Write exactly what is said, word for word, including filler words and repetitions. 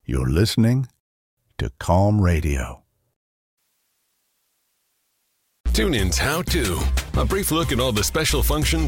You're listening to Calm Radio. TuneIn's How To, a brief look at all the special functions